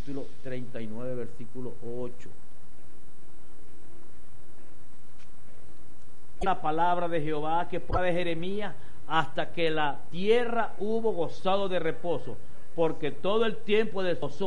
capítulo 39, versículo 8. La palabra de Jehová que fue de Jeremías hasta que la tierra hubo gozado de reposo, porque todo el tiempo de